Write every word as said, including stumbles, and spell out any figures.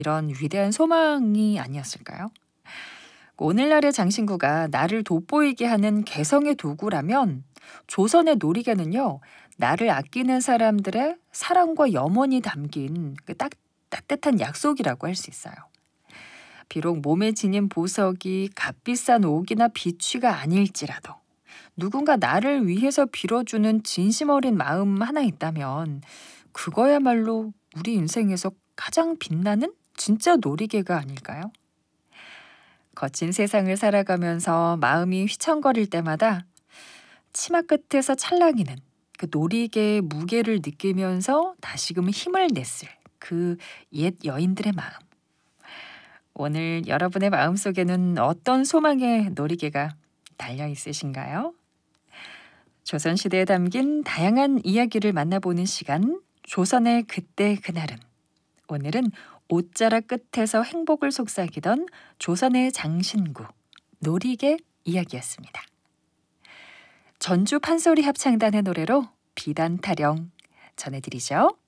이런 위대한 소망이 아니었을까요? 오늘날의 장신구가 나를 돋보이게 하는 개성의 도구라면 조선의 놀이개는요, 나를 아끼는 사람들의 사랑과 염원이 담긴 그 딱, 따뜻한 약속이라고 할 수 있어요. 비록 몸에 지닌 보석이 값비싼 옥이나 비취가 아닐지라도 누군가 나를 위해서 빌어주는 진심 어린 마음 하나 있다면 그거야말로 우리 인생에서 가장 빛나는 진짜 놀이개가 아닐까요? 거친 세상을 살아가면서 마음이 휘청거릴 때마다 치마 끝에서 찰랑이는 그 놀이개의 무게를 느끼면서 다시금 힘을 냈을 그 옛 여인들의 마음. 오늘 여러분의 마음속에는 어떤 소망의 놀이개가 달려 있으신가요? 조선시대에 담긴 다양한 이야기를 만나보는 시간, 조선의 그때 그날은. 오늘은 옷자락 끝에서 행복을 속삭이던 조선의 장신구, 놀이개 이야기였습니다. 전주 판소리 합창단의 노래로 비단 타령 전해드리죠.